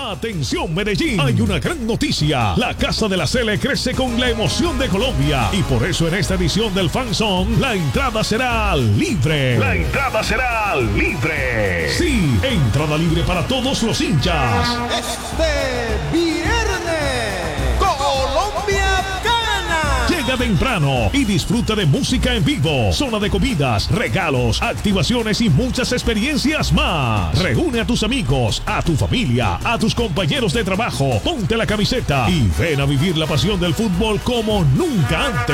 Atención Medellín, hay una gran noticia. La Casa de la Sele crece con la emoción de Colombia y por eso en esta edición del Fan Zone la entrada será libre. La entrada será libre. Sí, entrada libre para todos los hinchas. Este viernes, Colombia gana. Llega temprano y disfruta de música en vivo, zona de comidas, regalos, activaciones y muchas experiencias más. Reúne a tus amigos, a tu familia, a tus compañeros de trabajo, ponte la camiseta y ven a vivir la pasión del fútbol como nunca antes.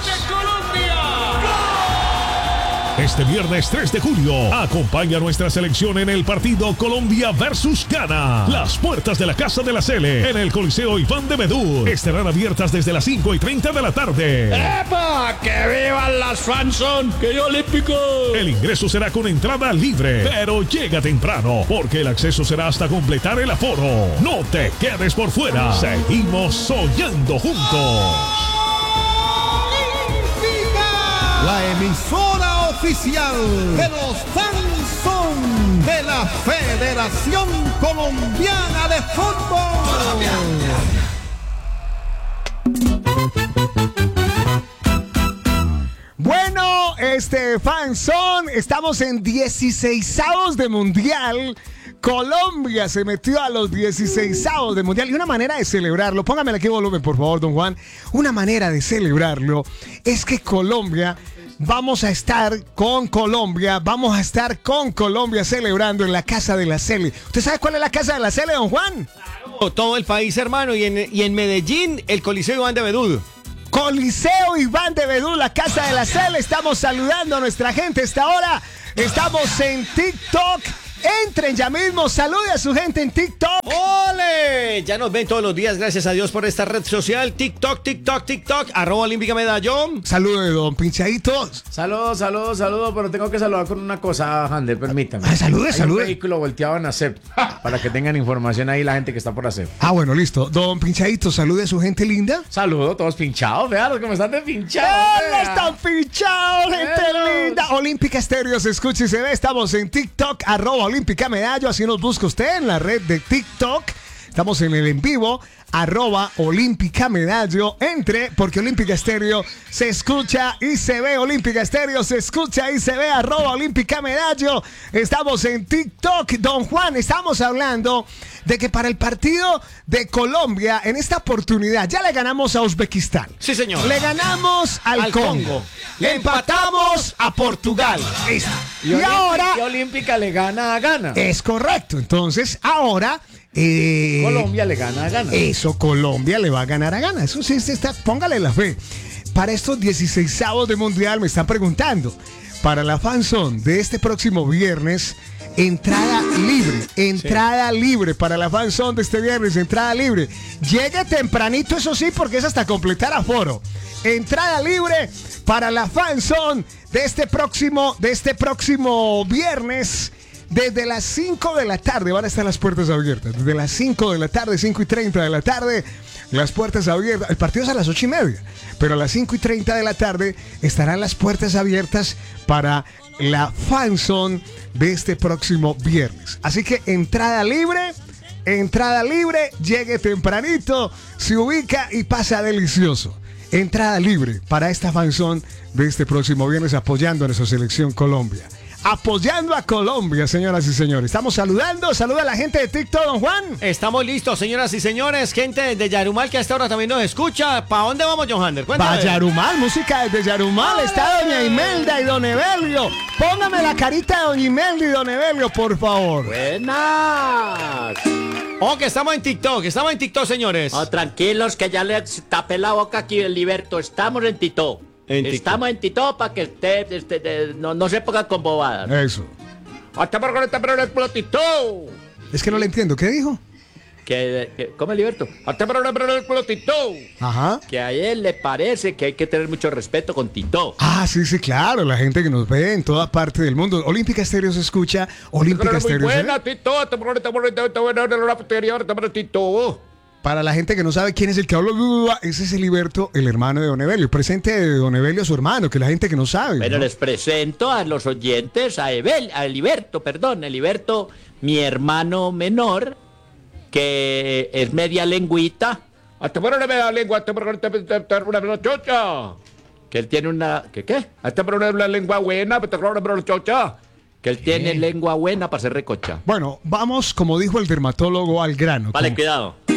Este viernes 3 de julio, acompaña a nuestra selección en el partido Colombia versus Ghana. Las puertas de la Casa de la Sele en el Coliseo Iván de Bedú estarán abiertas desde las 5:30 de la tarde. ¡Epa! ¡Que vivan las fanzone! ¡Que olímpico! El ingreso será con entrada libre, pero llega temprano, porque el acceso será hasta completar el aforo. No te quedes por fuera. Seguimos soñando juntos. La emisora oficial de los Fanzone de la Federación Colombiana de Fútbol. Bueno, Fanzone, estamos en 16avos de Mundial. Colombia se metió a los 16avos de Mundial y una manera de celebrarlo, póngame aquí volumen por favor, don Juan, una manera de celebrarlo es que vamos a estar con Colombia celebrando en la Casa de la Sele. ¿Usted sabe cuál es la Casa de la Sele, don Juan? Claro, todo el país, hermano, y en Medellín, el Coliseo Iván de Bedú. Coliseo Iván de Bedú, la Casa de la Sele. Estamos saludando a nuestra gente a esta hora. Estamos en TikTok. Entren ya mismo, salude a su gente en TikTok. ¡Ole! Ya nos ven todos los días, gracias a Dios por esta red social. TikTok, @Olímpica Medallón. Saludo de don Pinchaditos. Saludos, pero tengo que saludar con una cosa, Ander, permítame. Salude. Un vehículo volteado en ASEP, para que tengan información ahí la gente que está por ASEP. Bueno, listo. Don Pinchaditos, salude a su gente linda. Saludos, todos pinchados, vean los que me están de pinchados. Están pinchados, gente linda. Olímpica Estéreo se escucha y se ve. Estamos en TikTok, @Olímpica Medallo, así nos busca usted en la red de TikTok. Estamos en el en vivo, @Olímpica Medallo. Entre, porque Olímpica Estéreo se escucha y se ve. Olímpica Estéreo se escucha y se ve, @Olímpica Medallo. Estamos en TikTok. Don Juan, estamos hablando de que para el partido de Colombia, en esta oportunidad, ya le ganamos a Uzbekistán. Sí, señor. Le ganamos al Congo. Le empatamos a Portugal. Y ahora Olímpica le gana a Ghana. es correcto. Entonces, ahora Colombia le gana a Ghana. Eso, Colombia le va a ganar a Ghana. Eso sí, póngale la fe. Para estos 16avos de Mundial me están preguntando. Para la fanzone de este próximo viernes, entrada libre para la fanzone de este viernes, entrada libre. Llegue tempranito, eso sí, porque es hasta completar aforo. Entrada libre para la fanzone de este próximo viernes. Desde las 5 de la tarde van a estar las puertas abiertas. Desde las 5 de la tarde, 5:30 de la tarde, las puertas abiertas. El partido es a las 8:30, pero a las 5:30 de la tarde estarán las puertas abiertas para la fanzone de este próximo viernes. Así que entrada libre, llegue tempranito, se ubica y pasa delicioso. Entrada libre para esta fanzone de este próximo viernes, apoyando a nuestra selección Colombia. Apoyando a Colombia, señoras y señores. Estamos saludando. Saluda a la gente de TikTok, don Juan. Estamos listos, señoras y señores. Gente de Yarumal que hasta ahora también nos escucha. ¿Para dónde vamos, John Hander? Para Yarumal, música desde Yarumal. Está doña Imelda y don Evelio. Póngame la carita de doña Imelda y don Evelio, por favor. Buenas. Que estamos en TikTok, señores. Tranquilos, que ya le tapé la boca aquí el Liberto. Estamos en TikTok. Estamos en TikTok para que usted no se ponga con bobadas. Eso. Es que no le entiendo. ¿Qué dijo? ¿Cómo es, Liberto? Ajá. Que a él le parece que hay que tener mucho respeto con Tito. Sí, claro. La gente que nos ve en toda parte del mundo. Olímpica Estéreo se escucha. Olímpica Estéreo se ve. Tito. Para la gente que no sabe quién es el que habla, ese es Heriberto, el hermano de Don Evelio. Presente de Don Evelio a su hermano, que la gente que no sabe. Bueno, ¿no? les presento a los oyentes a Heriberto, Heriberto, mi hermano menor, que es media lengüita. Hasta por una media lengua, hasta por una chocha. Que él tiene una... ¿Qué? Hasta por una lengua buena, hasta por una chocha. Que él tiene lengua buena para ser recocha. Bueno, vamos, como dijo el dermatólogo, al grano. Vale, Como- cuidado.